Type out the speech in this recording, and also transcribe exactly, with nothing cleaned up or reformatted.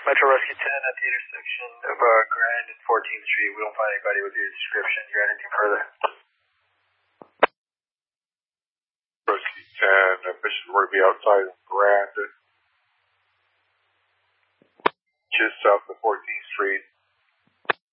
Metro Rescue ten at the intersection of uh, Grand and fourteenth Street. We don't find anybody with your description. You got anything further? Rescue ten, uh, mission will be outside of Grand, just south of fourteenth Street.